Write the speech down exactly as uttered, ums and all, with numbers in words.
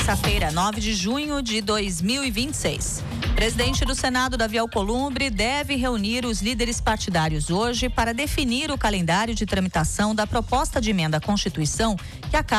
terça-feira, nove de junho de dois mil e vinte e seis. Presidente do Senado, Davi Alcolumbre, deve reunir os líderes partidários hoje para definir o calendário de tramitação da proposta de emenda à Constituição que acaba